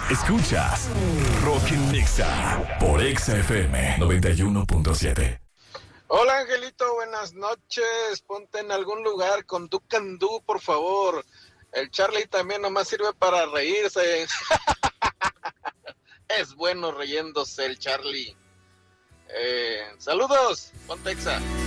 Escuchas Rockin' Nixa por Exa FM 91.7. Hola Angelito, buenas noches. Ponte en algún lugar con Ducandú, por favor. El Charlie también nomás sirve para reírse. Es bueno riéndose el Charlie. Saludos, ponte Exa.